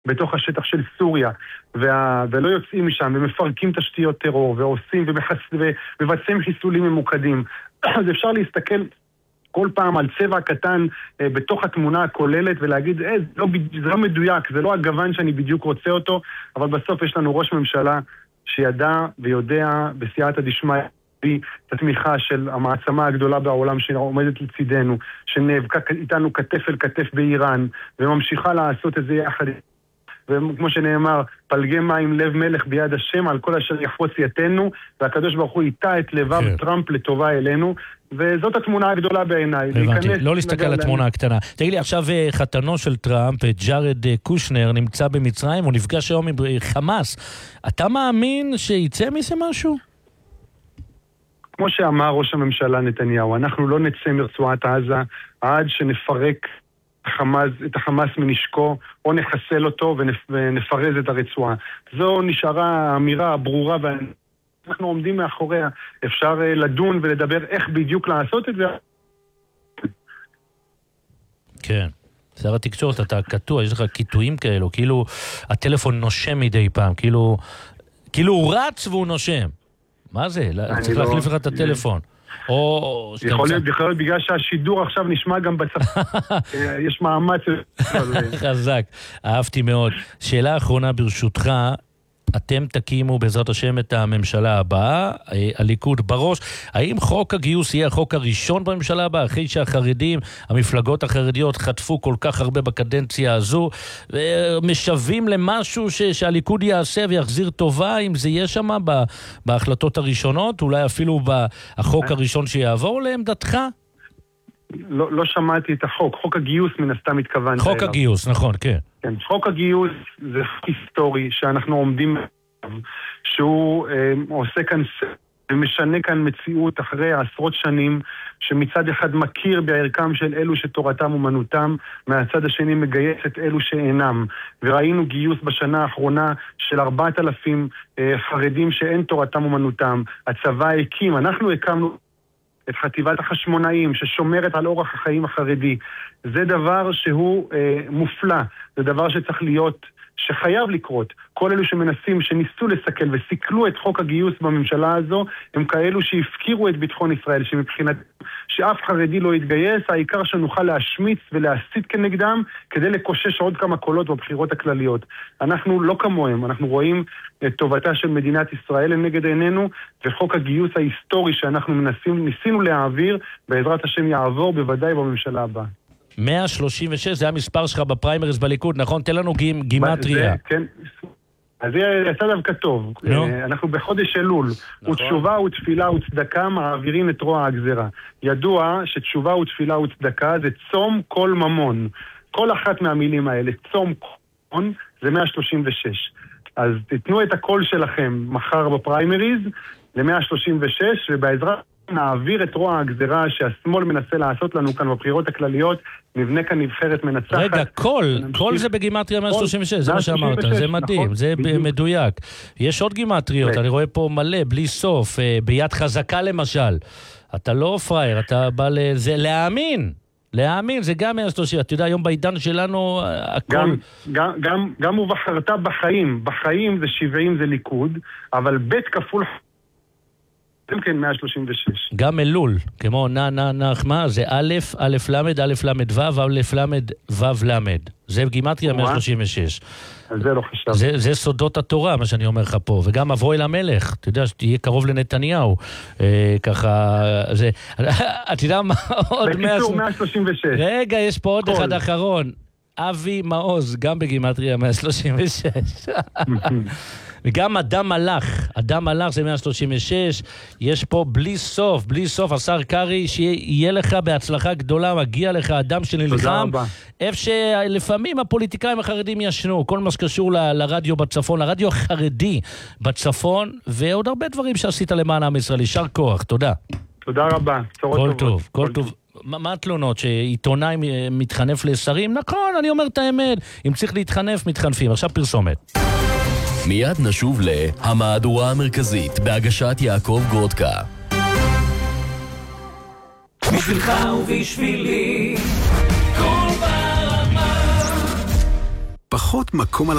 בתוך השטח של סוריה, ולא יוצאים משם, ומפרקים תשתיות טרור, ועושים ומבצעים חיסולים ממוקדים. אז אפשר להסתכל כל פעם על צבע קטן בתוך התמונה הכוללת, ולהגיד, זה לא מדויק, זה לא הגוון שאני בדיוק רוצה אותו, אבל בסוף יש לנו ראש ממשלה שידע ויודע בסייעתא דשמיא את התמיכה של המעצמה הגדולה בעולם שעומדת לצידנו, שנאבקה איתנו כתף אל כתף באיראן, וממשיכה לעשות את זה יחד. וכמו שנאמר, פלגי מים לב מלך ביד השם, על כל אשר יחפוץ יתנו, והקדוש ברוך הוא איתה את לבב טראמפ לטובה אלינו, וזאת התמונה הגדולה בעיניי. הבנתי, לא להסתכל על התמונה הקטנה. תגיד לי, עכשיו חתנו של טראמפ, ג'ארד קושנר, נמצא במצרים, הוא נפגש היום עם חמאס. אתה מאמין שיצא מזה משהו? כמו שאמר ראש הממשלה נתניהו, אנחנו לא נצא מרצועת עזה עד שנפרק את החמאס מנשקו, או נחסל אותו ונפרז את הרצועה. זו נשארה האמירה הברורה, ואנחנו עומדים מאחוריה. אפשר לדון ולדבר איך בדיוק לעשות את זה. כן. שר התקשורת, אתה קטוע, יש לך קיטויים כאלו, כאילו הטלפון נושם מדי פעם, כאילו הוא רץ והוא נושם. מה זה? צריך להחליף לך את הטלפון. יכול להיות בגלל שהשידור עכשיו נשמע גם בצפון. יש מאמץ. חזק, אהבתי מאוד. שאלה אחרונה ברשותך, אתם תקימו בעזרת השם את הממשלה הבאה, הליכוד בראש. האם חוק הגיוס יהיה החוק הראשון בממשלה הבאה, אחרי שהחרדים, המפלגות החרדיות חטפו כל כך הרבה בקדנציה הזו, משווים למשהו שהליכוד יעשה ויחזיר טובה, אם זה יהיה שם בהחלטות הראשונות, אולי אפילו בחוק הראשון שיעבור לעמדתך? לא שמעתי את החוק. חוק הגיוס מן הסתם התכוון. חוק הגיוס, נכון, כן. כן, חוק הגיוס זה חוק היסטורי שאנחנו עומדים, שהוא עושה כאן ומשנה כאן מציאות אחרי עשרות שנים, שמצד אחד מכיר בערכם של אלו שתורתם אומנותם, מהצד השני מגייס את אלו שאינם. וראינו גיוס בשנה האחרונה של 4,000 חרדים שאין תורתם אומנותם. הצבא הקים, אנחנו הקמנו את חטיבת החשמונאים ששומרת על אורח החיים החרדי. זה דבר שהוא מופלא, זה דבר שצריך להיות, שחייב לקרות. כל אלו שמנסים, שניסו לסכל וסיכלו את חוק הגיוס בממשלה הזו, הם כאלו שהפקירו את ביטחון ישראל, שמבחינת שאף חרדי לא יתגייס, העיקר שנוכל להשמיץ ולהסית כנגדם, כדי לקושש עוד כמה קולות בבחירות הכלליות. אנחנו לא כמוהם, אנחנו רואים את טובתה של מדינת ישראל לנגד עינינו, וחוק הגיוס ההיסטורי שאנחנו ניסינו להעביר, בעזרת השם יעבור בוודאי בממשלה הבאה. 136, זה המספר שלך בפריימריז בליכוד, נכון? תן לנו גימטריה. כן, אז זה יצא דווקא טוב. אנחנו בחודש אלול, ותשובה ותפילה וצדקה מעבירים את רוע הגזרה. ידוע שתשובה ותפילה וצדקה זה צום כל ממון. כל אחת מהמילים האלה, צום כל ממון, זה 136. אז תתנו את הקול שלכם מחר בפריימריז ל-136, ובעזרת נעביר את רוע הגזרה שהשמאל מנסה לעשות לנו כאן בבחירות הכלליות, נבנה כאן נבחרת מנצחת. רגע, כל זה בגימטריה 136, זה מה שאמרת, זה מדהים, זה מדויק. יש עוד גימטריות, אני רואה פה מלא, בלי סוף, ביד חזקה למשל. אתה לא פרייר, אתה בא לזה, להאמין, זה גם 130, אתה יודע, היום בעידן שלנו, הכל... גם הוא בחרת בחיים זה 70 זה ליכוד, אבל בית כפול... כן, 136. גם אלול, כמו נחמה, זה א' למד, א' למד ו', א' למד ו' למד. זה גימטריה 136. זה לא חשב. זה סודות התורה, מה שאני אומר לך פה. וגם אבוי למלך, אתה יודע, שתהיה קרוב לנתניהו. ככה, זה... אתה יודע מה עוד? בקיצור, 136. רגע, יש פה עוד אחד אחרון. אבי מעוז, גם בגימטריה 136. וגם אדם מלך זה 136, יש פה בלי סוף, השר קרי, שיהיה לך בהצלחה גדולה, מגיע לך אדם שנלחם, איפה שלפעמים הפוליטיקאים החרדים ישנו, כל מה שקשור לרדיו בצפון, לרדיו החרדי בצפון, ועוד הרבה דברים שעשית למען עם ישראל, יישר כוח, תודה. תודה רבה, כל טוב. מה התלונות? שעיתונאי מתחנף לשרים? נכון, אני אומר את האמת, אם צריך להתחנף, מתחנפים. עכשיו פרסומת. מיד נשוב להמהדורה המרכזית בהגשת יעקב גרודקה. בשבילך ובשבילי כל ברמה פחות מקום על